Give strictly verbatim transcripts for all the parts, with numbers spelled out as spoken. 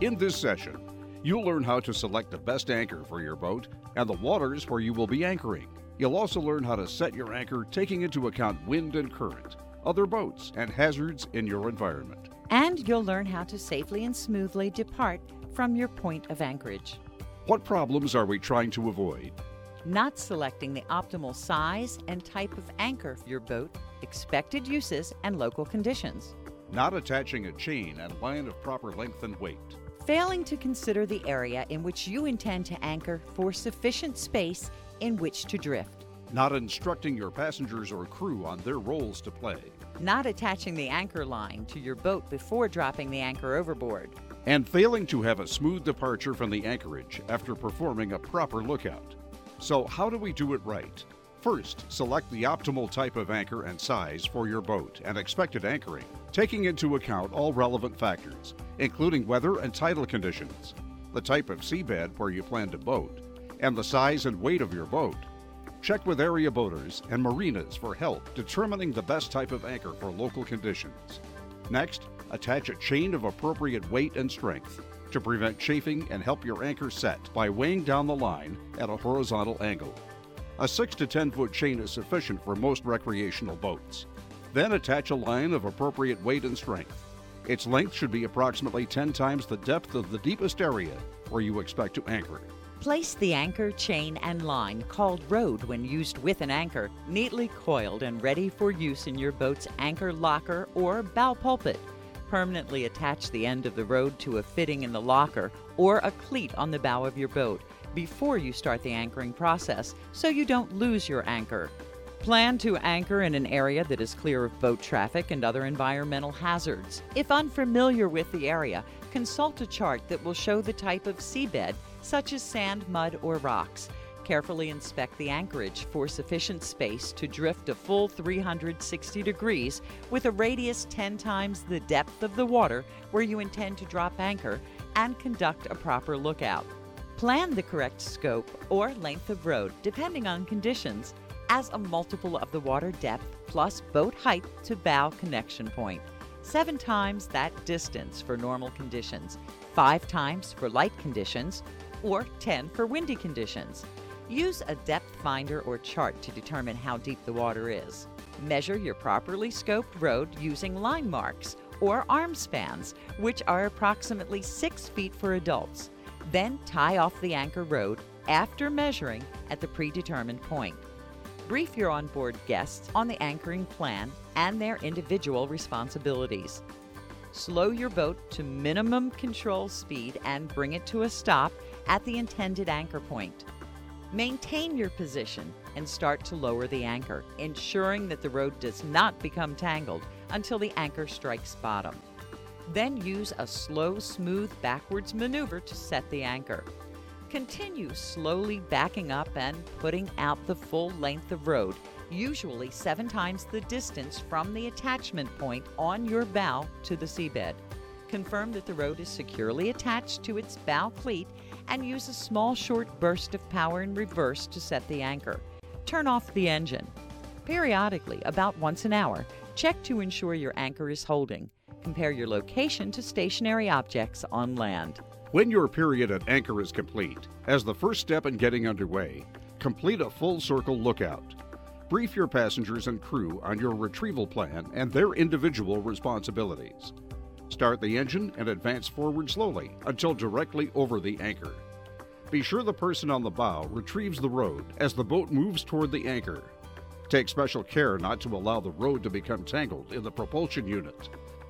In this session, you'll learn how to select the best anchor for your boat and the waters where you will be anchoring. You'll also learn how to set your anchor taking into account wind and current, other boats, and hazards in your environment. And you'll learn how to safely and smoothly depart from your point of anchorage. What problems are we trying to avoid? Not selecting the optimal size and type of anchor for your boat, expected uses, and local conditions. Not attaching a chain and line of proper length and weight. Failing to consider the area in which you intend to anchor for sufficient space in which to drift. Not instructing your passengers or crew on their roles to play. Not attaching the anchor line to your boat before dropping the anchor overboard. And failing to have a smooth departure from the anchorage after performing a proper lookout. So how do we do it right? First, select the optimal type of anchor and size for your boat and expected anchoring, taking into account all relevant factors, including weather and tidal conditions, the type of seabed where you plan to boat, and the size and weight of your boat. Check with area boaters and marinas for help determining the best type of anchor for local conditions. Next, attach a chain of appropriate weight and strength to prevent chafing and help your anchor set by weighing down the line at a horizontal angle. A six to ten foot chain is sufficient for most recreational boats. Then attach a line of appropriate weight and strength. Its length should be approximately ten times the depth of the deepest area where you expect to anchor. Place the anchor, chain, and line, called rode when used with an anchor, neatly coiled and ready for use in your boat's anchor locker or bow pulpit. Permanently attach the end of the rode to a fitting in the locker or a cleat on the bow of your boat before you start the anchoring process so you don't lose your anchor. Plan to anchor in an area that is clear of boat traffic and other environmental hazards. If unfamiliar with the area, consult a chart that will show the type of seabed, such as sand, mud, or rocks. Carefully inspect the anchorage for sufficient space to drift a full three hundred sixty degrees with a radius ten times the depth of the water where you intend to drop anchor, and conduct a proper lookout. Plan the correct scope or length of rode, depending on conditions, as a multiple of the water depth plus boat height to bow connection point. Seven times that distance for normal conditions, five times for light conditions, or ten for windy conditions. Use a depth finder or chart to determine how deep the water is. Measure your properly scoped rode using line marks or arm spans, which are approximately six feet for adults. Then tie off the anchor rode after measuring at the predetermined point. Brief your onboard guests on the anchoring plan and their individual responsibilities. Slow your boat to minimum control speed and bring it to a stop at the intended anchor point. Maintain your position and start to lower the anchor, ensuring that the rode does not become tangled until the anchor strikes bottom. Then use a slow, smooth backwards maneuver to set the anchor. Continue slowly backing up and putting out the full length of rode, usually seven times the distance from the attachment point on your bow to the seabed. Confirm that the rode is securely attached to its bow cleat and use a small short burst of power in reverse to set the anchor. Turn off the engine. Periodically, about once an hour, check to ensure your anchor is holding. Compare your location to stationary objects on land. When your period at anchor is complete, as the first step in getting underway, complete a full circle lookout. Brief your passengers and crew on your retrieval plan and their individual responsibilities. Start the engine and advance forward slowly until directly over the anchor. Be sure the person on the bow retrieves the rode as the boat moves toward the anchor. Take special care not to allow the rode to become tangled in the propulsion unit.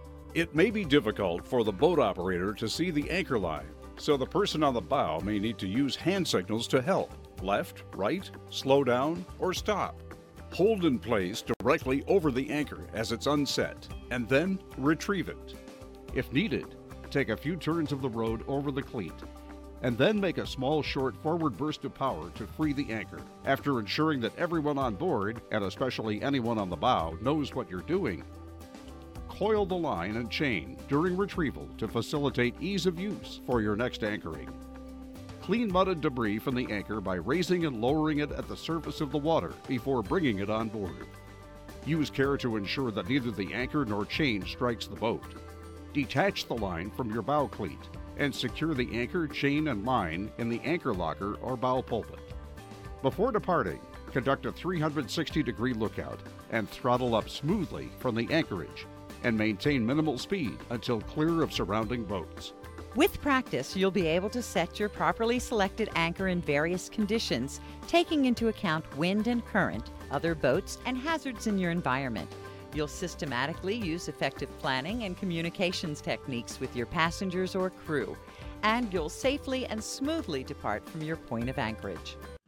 It may be difficult for the boat operator to see the anchor line, so the person on the bow may need to use hand signals to help. Left, right, slow down, or stop. Hold in place directly over the anchor as it's unset, and then retrieve it. If needed, take a few turns of the rode over the cleat, and then make a small short forward burst of power to free the anchor. After ensuring that everyone on board, and especially anyone on the bow, knows what you're doing, coil the line and chain during retrieval to facilitate ease of use for your next anchoring. Clean mud and debris from the anchor by raising and lowering it at the surface of the water before bringing it on board. Use care to ensure that neither the anchor nor chain strikes the boat. Detach the line from your bow cleat and secure the anchor, chain, and line in the anchor locker or bow pulpit. Before departing, conduct a three hundred sixty degree lookout and throttle up smoothly from the anchorage and maintain minimal speed until clear of surrounding boats. With practice, you'll be able to set your properly selected anchor in various conditions, taking into account wind and current, other boats, and hazards in your environment. You'll systematically use effective planning and communications techniques with your passengers or crew, and you'll safely and smoothly depart from your point of anchorage.